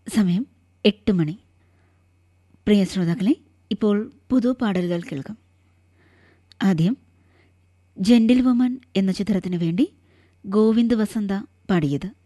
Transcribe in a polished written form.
സമയം 8 മണി. പ്രിയ ശ്രോതാക്കളെ, ഇപ്പോൾ പുതു പാടലുകൾ കേൾക്കാം. ആദ്യം ജെന്റിൽ വുമൻ എന്ന ചിത്രത്തിനു വേണ്ടി ഗോവിന്ദ് വസന്ത പാടിയത്.